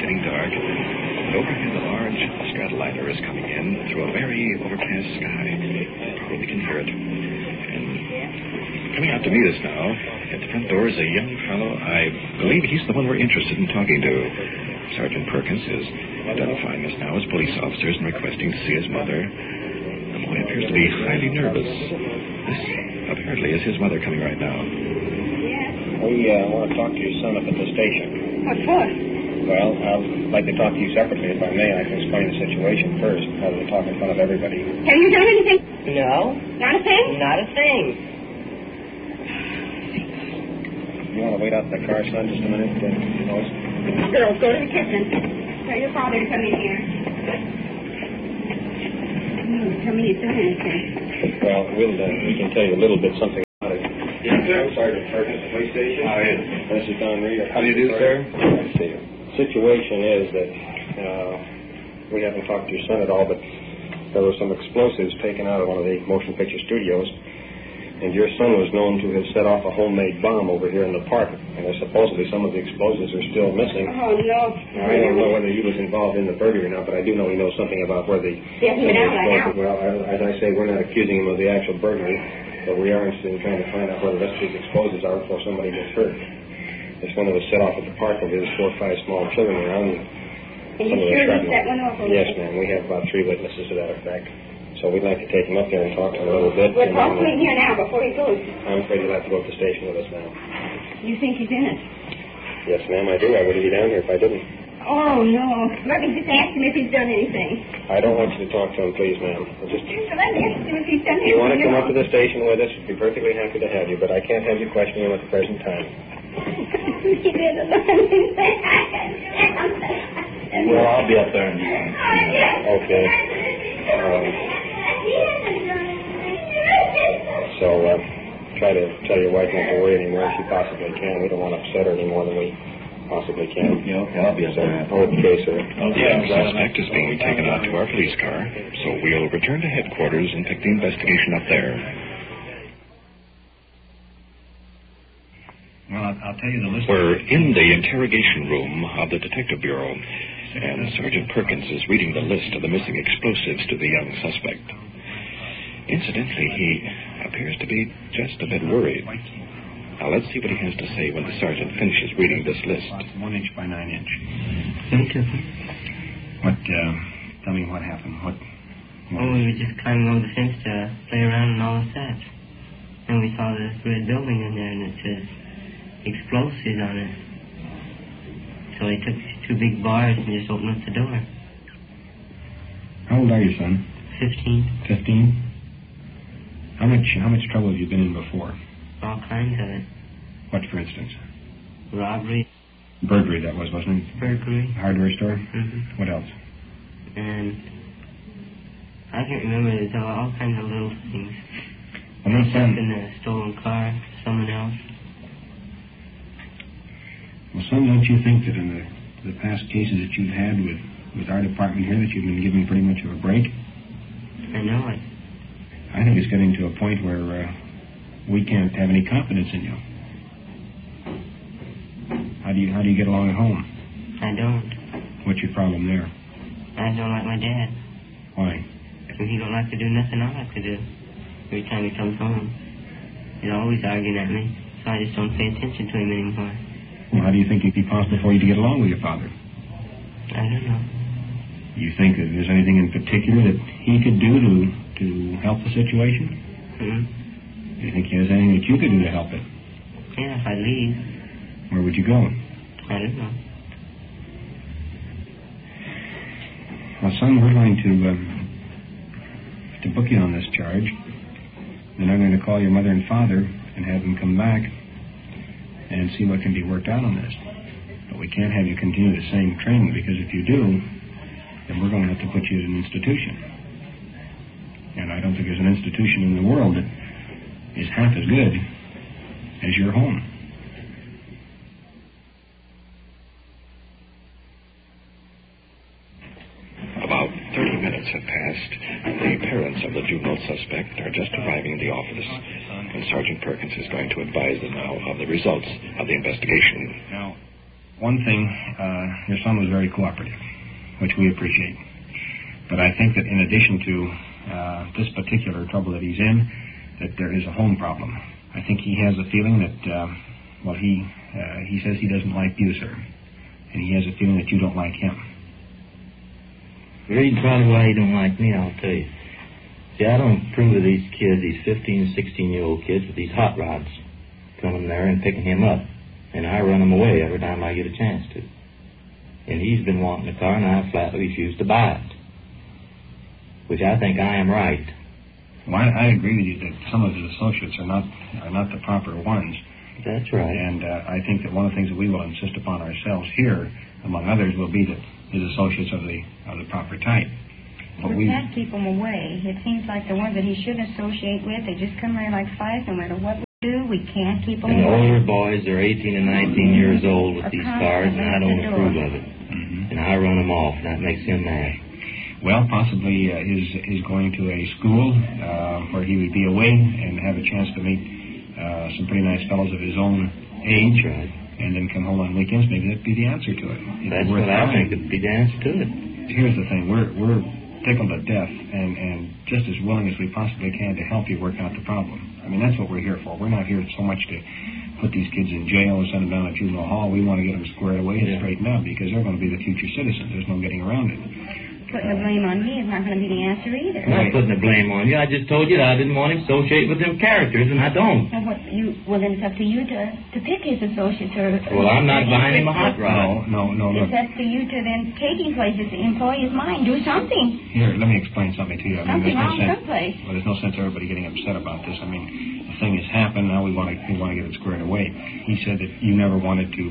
getting dark. And overhead, a large stratoliner is coming in through a very overcast sky. Probably can hear it. And coming out to meet us now, at the front door is a young fellow. I believe he's the one we're interested in talking to. Sergeant Perkins is identifying us now as police officers and requesting to see his mother. The boy appears to be highly nervous. This apparently is his mother coming right now. We want to talk to your son up at the station. What for? Well, I'd like to talk to you separately, if I may. I can explain the situation first, rather than talk in front of everybody. Have you done anything? No. Not a thing? Not a thing. You want to wait out in the car, son, just a minute? Lois? Girls, go to the kitchen. Tell your father to come in here. Tell me he's done anything. Well, we can tell you a little bit something about it. Yes, sir. Sergeant Perkins, the police station. How are you? This is Don Reed. How do you do, sir? I see you. The situation is that we haven't talked to your son at all, but there were some explosives taken out of one of the motion picture studios, and your son was known to have set off a homemade bomb over here in the park, and supposedly some of the explosives are still missing. Oh, no. Now, I don't know whether he was involved in the burglary or not, but I do know he knows something about where the... Yes, he went out right now. Well, as I say, we're not accusing him of the actual burglary, but we are interested in trying to find out where the rest of these explosives are before somebody gets hurt. This one that was set off at the park, there's 4 or 5 small children around. And you sure you set one off? Yes, ma'am. We have about 3 witnesses to that effect. So we'd like to take him up there and talk to him a little bit. We'll talk to him here now before he goes. I'm afraid he'll have to go to the station with us now. You think he's in it? Yes, ma'am, I do. I wouldn't be down here if I didn't. Oh, no. Let me just ask him if he's done anything. I don't want you to talk to him, please, ma'am. Let me ask him if he's done anything. If you want to come up to the station with us, we'd be perfectly happy to have you, but I can't have you questioning him at the present time. He didn't do anything. Well, I'll be up there. Okay. So, try to tell your wife not to worry anymore if she possibly can. We don't want to upset her any more than we possibly can. Yeah, okay, I'll be up there. Okay, sir. The young suspect is being taken out to our police car, so we'll return to headquarters and pick the investigation up there. Well, I'll tell you the list. We're in the interrogation room of the Detective Bureau, and Sergeant Perkins is reading the list of the missing explosives to the young suspect. Incidentally, he appears to be just a bit worried. Now, let's see what he has to say when the sergeant finishes reading this list. 1 inch by 9 inch. What, Tell me what happened. What Oh, we were just climbing over the fence to play around and all of that. And we saw this red building in there, and it says explosives on it. So they took these 2 big bars and just opened up the door. How old are you, son? 15. 15? How much trouble have you been in before? All kinds of it. What, for instance? Robbery. Burglary, that was, wasn't it? Burglary. Hardware store? Mm-hmm. What else? And I can't remember. There's all kinds of little things. Well, no, son. In a stolen car, someone else. Well, son, don't you think that in the past cases that you've had with our department here that you've been given pretty much of a break? I know it. I think it's getting to a point where we can't have any confidence in you. How do you get along at home? I don't. What's your problem there? I don't like my dad. Why? Because he don't like to do nothing I like to do. Every time he comes home, he's always arguing at me, so I just don't pay attention to him anymore. Well, how do you think it'd be possible for you to get along with your father? I don't know. You think that there's anything in particular that he could do to help the situation? Do you think he has anything that you could do to help it? Yeah, if I leave. Where would you go? I don't know. Well, son, we're going to book you on this charge. Then I'm going to call your mother and father and have them come back and see what can be worked out on this. But we can't have you continue the same training, because if you do, then we're going to have to put you in an institution. And I don't think there's an institution in the world that is half as good as your home. About 30 minutes have passed. The parents of the juvenile suspect are just arriving in the office, and Sergeant Perkins is going to advise them now of the results of the investigation. Now, one thing, your son was very cooperative, which we appreciate. But I think that in addition to this particular trouble that he's in, that there is a home problem. I think he has a feeling that, he says he doesn't like you, sir. And he has a feeling that you don't like him. The reason probably why he don't like me, I'll tell you. See, I don't approve of these kids, these 15, 16-year-old kids with these hot rods coming there and picking him up. And I run him away every time I get a chance to. And he's been wanting a car, and I flatly refuse to buy it. Which I think I am right. Well, I agree with you that some of his associates are not the proper ones. That's right. And I think that one of the things that we will insist upon ourselves here, among others, will be that his associates are the proper type. But we can't keep them away. It seems like the ones that he should associate with, they just come around like flies. No matter what we do, we can't keep them away. And the older boys, they're 18 and 19 years old with these cars, and I don't approve of it. Mm-hmm. And I run them off, and that makes him mad. Well, possibly his going to a school where he would be away and have a chance to meet some pretty nice fellows of his own age. That's right. And then come home on weekends. Maybe that'd be the answer to it. That's what I think would be the answer to it. Here's the thing. We're tickled to death and just as willing as we possibly can to help you work out the problem. I mean, that's what we're here for. We're not here so much to put these kids in jail and send them down to juvenile hall. We want to get them squared away and straightened out because they're going to be the future citizens. There's no getting around it. Putting the blame on me is not going to be the answer either. I'm not putting the blame on you. I just told you that I didn't want him to associate with them characters, and I don't. Well, then it's up to you to pick his associates. Well, I'm not buying him a hot rod. No. It's up to you to then take him places, employ his mind, do something. Here, let me explain something to you. Something wrong someplace. Well, there's no sense everybody getting upset about this. I mean, the thing has happened. Now we want to get it squared away. He said that you never wanted to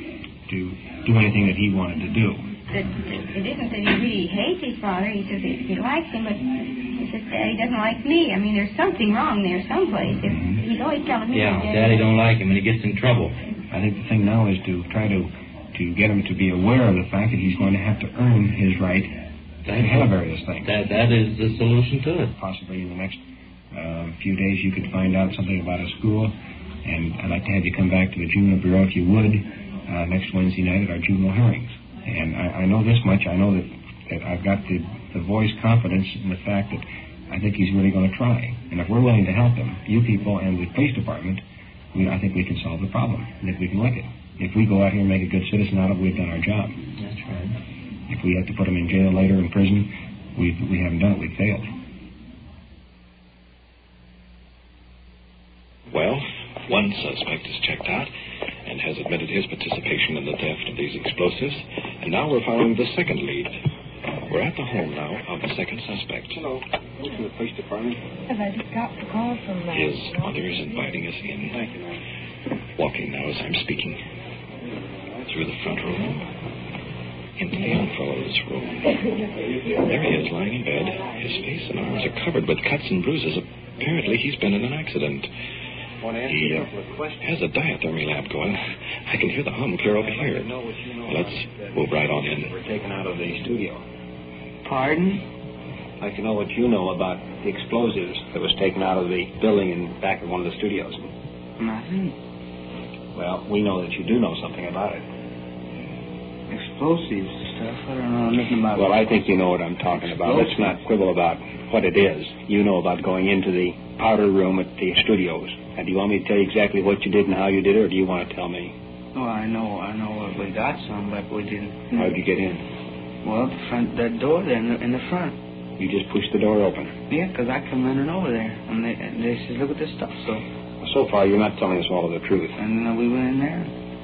do anything that he wanted to do. It isn't that he really hates his father. He says he likes him, but it's just that he doesn't like me. I mean, there's something wrong there someplace. He's always telling me. Yeah, Daddy don't like him, and he gets in trouble. I think the thing now is to try to get him to be aware of the fact that he's going to have to earn his right to have various things. That is the solution to it. Possibly in the next few days you could find out something about a school, and I'd like to have you come back to the Juvenile Bureau, if you would, next Wednesday night at our juvenile hearings. And I know this much. I know that I've got the voice confidence in the fact that I think he's really going to try. And if we're willing to help him, you people and the police department, I think we can solve the problem. I think we can lick it. If we go out here and make a good citizen out of it, we've done our job. That's right. If we have to put him in jail later, in prison, we haven't done it. We've failed. Well, one suspect is checked out and has admitted his participation in the theft of these explosives. And now we're following the second lead. We're at the home now of the second suspect. Hello. Welcome to the police department. I just got the call from His mother is inviting us in. Thank you, ma'am. Walking now as I'm speaking. Through the front room. Into the young fellow's room. There he is, lying in bed. His face and arms are covered with cuts and bruises. Apparently he's been in an accident. He has a diathermy lamp going. I can hear the hum clear over here. Let's move right on in. We're taken out of the studio. Pardon? I'd like to know what you know about the explosives that was taken out of the building in back of one of the studios. Nothing. Well, we know that you do know something about it. Explosives stuff? I don't know nothing about it. Well, I think you know what I'm talking about. Let's not quibble about what it is. You know about going into the powder room at the studios. And do you want me to tell you exactly what you did and how you did it, or do you want to tell me? Oh, I know we got some, but we didn't. How did you get in? Well, that door there in the front. You just pushed the door open? Yeah, because I come running over there, and they said, look at this stuff, So far, you're not telling us all of the truth. And we went in there.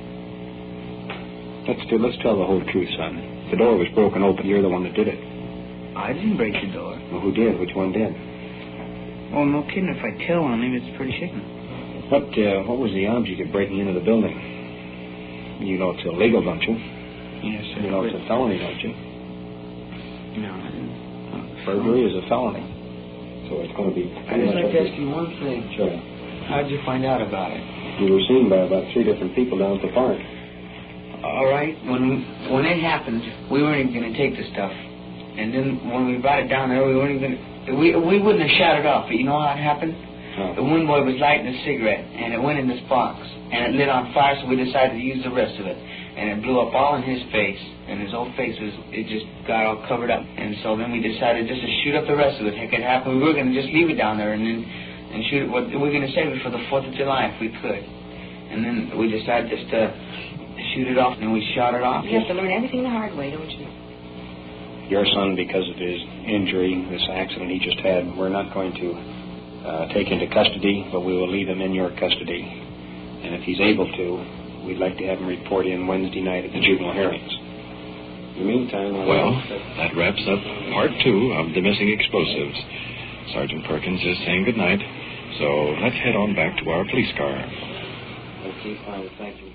Let's tell the whole truth, son. The door was broken open. You're the one that did it. I didn't break the door. Well, who did? Which one did? Oh, no kidding. If I tell on him, it's pretty shaking. What was the object of breaking into the building? You know it's illegal, don't you? Yes, sir. You know it's a felony, don't you? No, I didn't. Burglary is a felony. So it's going to be... I'd just like to ask you one thing. Sure. How'd you find out about it? You were seen by about 3 different people down at the park. All right. When it happened, we weren't even going to take the stuff. And then when we brought it down there, we weren't even going to... We wouldn't have shot it off, but you know how it happened? Huh. The one boy was lighting a cigarette, and it went in this box, and it lit on fire, so we decided to use the rest of it. and it blew up all in his face, and his whole face it just got all covered up. And so then we decided just to shoot up the rest of it. Heck, it happened. We were going to just leave it down there and shoot it. We were going to save it for the 4th of July if we could. And then we decided just to shoot it off, and we shot it off. You have to learn everything the hard way, don't you? Your son, because of his injury, this accident he just had, we're not going to take into custody, but we will leave him in your custody. And if he's able to, we'd like to have him report in Wednesday night at the juvenile hearings. In the meantime... Well, that wraps up part 2 of the missing explosives. Sergeant Perkins is saying goodnight, so let's head on back to our police car. Okay, fine, thank you.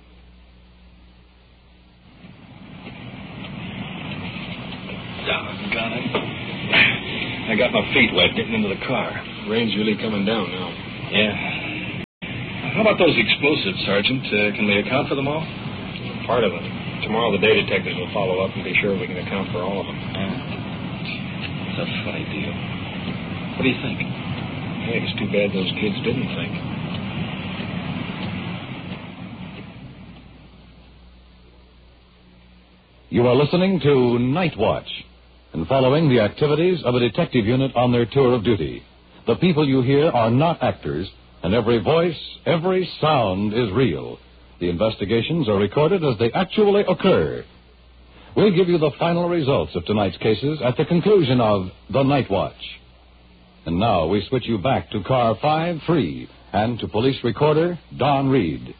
Doggone it. I got my feet wet getting into the car. Rain's really coming down now. Yeah. How about those explosives, Sergeant? Can we account for them all? Part of it. Tomorrow the day detectives will follow up and be sure we can account for all of them. It's a funny deal. What do you think? I think it's too bad those kids didn't think. You are listening to Night Watch and following the activities of a detective unit on their tour of duty. The people you hear are not actors, and every voice, every sound is real. The investigations are recorded as they actually occur. We'll give you the final results of tonight's cases at the conclusion of The Night Watch. And now we switch you back to Car 5-3 and to police recorder Don Reed.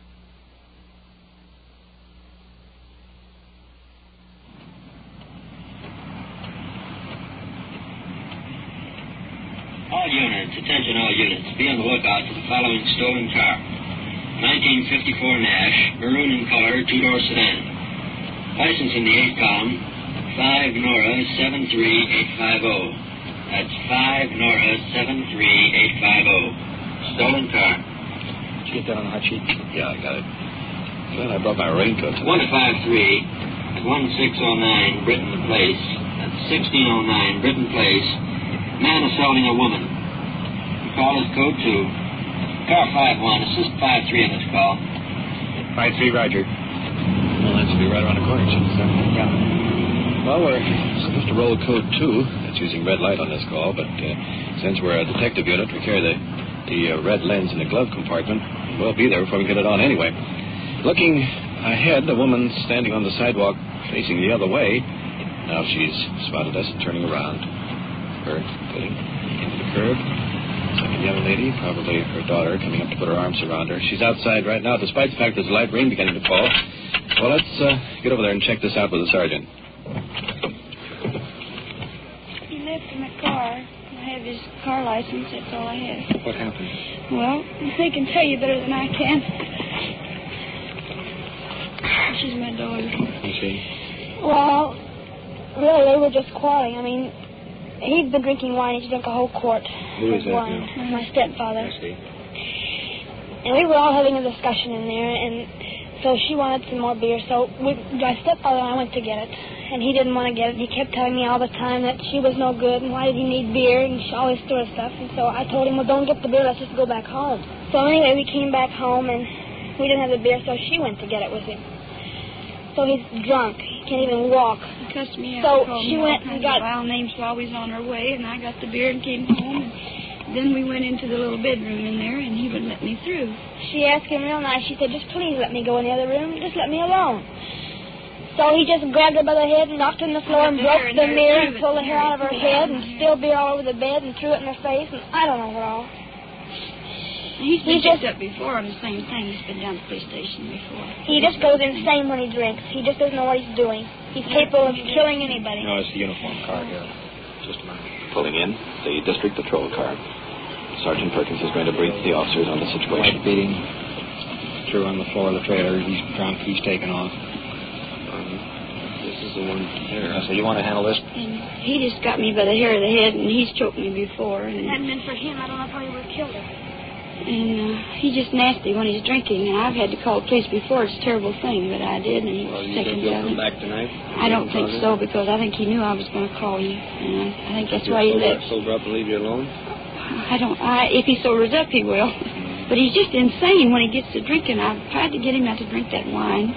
All units, attention all units, be on the lookout for the following stolen car. 1954 Nash, maroon in color, 2-door sedan. License in the 8th column, 5 Nora 73850. That's 5 Nora 73850. Stolen car. Did you get that on the hot sheet? Yeah, I got it. Glad I brought my raincoat tonight. 153 1609 Britton Place. That's 1609 Britton Place. Man assaulting a woman. Call is code 2. Car 5-1, assist 5-3 on this call. 5-3, Roger. Well, that should be right around the corner, shouldn't it, sir? Yeah. Well, we're supposed to roll code 2. That's using red light on this call, but since we're a detective unit, we carry the red lens in the glove compartment. We'll be there before we get it on anyway. Looking ahead, a woman standing on the sidewalk facing the other way. Now she's spotted us turning around. Her getting into the curb. Second young lady, probably her daughter, coming up to put her arms around her. She's outside right now, despite the fact there's a light rain beginning to fall. Well, let's get over there and check this out with the sergeant. He left in the car. I have his car license. That's all I have. What happened? Well, they can tell you better than I can. She's my daughter. You see? Well, really, they were just quarreling. I mean, he'd been drinking wine. He drank a whole quart Who is of that wine. now? My stepfather. I see. And we were all having a discussion in there, and so she wanted some more beer. So my stepfather and I went to get it, and he didn't want to get it. He kept telling me all the time that she was no good, and why did he need beer, and all this sort of stuff. And so I told him, well, don't get the beer. Let's just go back home. So anyway, we came back home, and we didn't have the beer, so she went to get it with him. So he's drunk. He can't even walk. He cussed me So out. she went and got wild names while we was on our way, and I got the beer and came home. And then we went into the little bedroom in there, and he would let me through. She asked him real nice. She said, just please let me go in the other room. Just let me alone. So he just grabbed her by the head and knocked her on the floor and broke the mirror and pulled the hair out of her head and spilled beer all over the bed and threw it in her face, and I don't know what all. He's been picked up before on the same thing. He's been down to the police station before. He just goes insane when he drinks. He just doesn't know what he's doing. He's capable of killing anybody. No, it's the uniform car here. Just a minute. Pulling in the district patrol car. Sergeant Perkins is going to brief the officers on the situation. White beating. Threw on the floor of the trailer. He's drunk. He's taken off. This is the one here. So you want to handle this? And he just got me by the hair of the head, and he's choked me before. And If it hadn't been for him, I don't know how he would have killed her. And he's just nasty when he's drinking. And I've had to call the police before. It's a terrible thing, but I did, and he was taken down. Come back tonight? I don't think so, because I think he knew I was going to call you. And I think that's why he left. Sober up and leave you alone? If he sobers up, he will. But he's just insane when he gets to drinking. I've tried to get him not to drink that wine,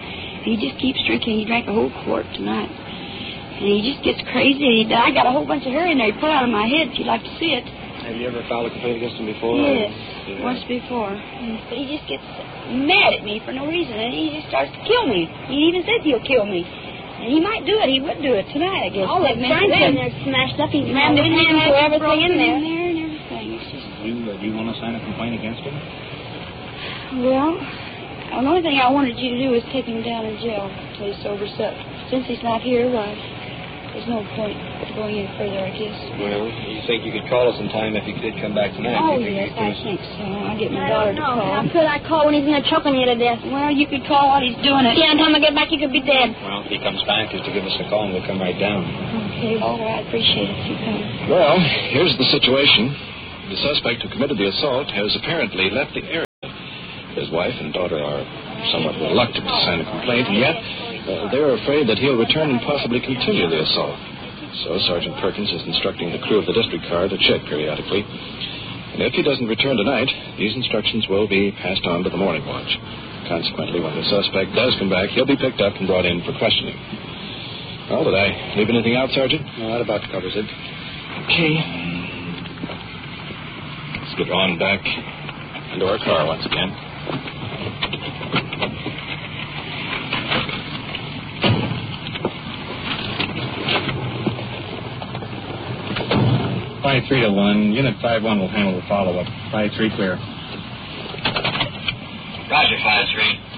He just keeps drinking. He drank a whole quart tonight. And he just gets crazy. I got a whole bunch of hair in there he put out of my head if you'd like to see it. Have you ever filed a complaint against him before? Yes, once before. But he just gets mad at me for no reason, and he just starts to kill me. He even says he'll kill me. And he might do it. He would do it tonight, I guess. All the furniture in there smashed up. He's rammed in there and threw everything in there. And everything. It's just... Do you want to sign a complaint against him? Well, the only thing I wanted you to do is take him down in jail until he sobers up. Since he's not here, there's no point going any further, I guess. Well, you think you could call us in time if he did come back tonight? Oh, yes, I think so. I'll get my daughter to call. How could I call when he's in there choking you to death? Well, you could call while he's doing it. Yeah, and time I get back, you could be dead. Well, if he comes back, just to give us a call and we'll come right down. Okay, well, I appreciate it if you come. Well, here's the situation. The suspect who committed the assault has apparently left the area. His wife and daughter are somewhat reluctant to sign a complaint, and yet they're afraid that he'll return and possibly continue the assault. So Sergeant Perkins is instructing the crew of the district car to check periodically. And if he doesn't return tonight, these instructions will be passed on to the morning watch. Consequently, when the suspect does come back, he'll be picked up and brought in for questioning. Well, did I leave anything out, Sergeant? No, that about covers it. Okay. Let's get on back into our car once again. 5-3-1. Unit 5-1 will handle the follow-up. 5-3 clear. Roger, 5-3.